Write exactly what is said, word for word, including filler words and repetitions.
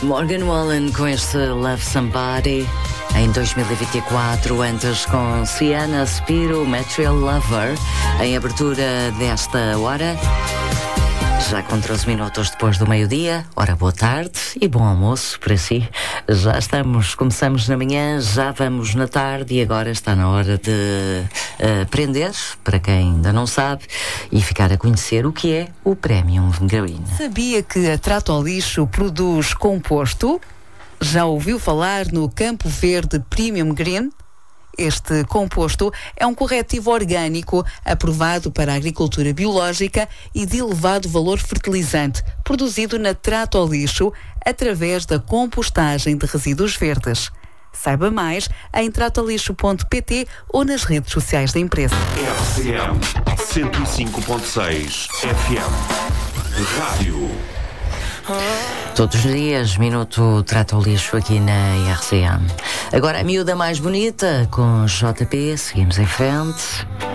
Morgan Wallen com este Love Somebody. Em dois mil e vinte e quatro, antes com Sienna Spiro, Material Lover, em abertura desta hora. Já com treze minutos depois do meio-dia, ora, boa tarde e bom almoço para si. Já estamos, começamos na manhã, já vamos na tarde e agora está na hora de uh, aprender, para quem ainda não sabe, e ficar a conhecer o que é o Premium Green. Sabia que a Trato ao Lixo produz composto? Já ouviu falar no Campo Verde Premium Green? Este composto é um corretivo orgânico aprovado para a agricultura biológica e de elevado valor fertilizante, produzido na Trato ao Lixo através da compostagem de resíduos verdes. Saiba mais em tratoalixo ponto pt ou nas redes sociais da empresa. R C M cento e cinco ponto seis F M Rádio. Todos os dias, Minuto Trato ao Lixo aqui na R C M. Agora a miúda mais bonita com J P, seguimos em frente.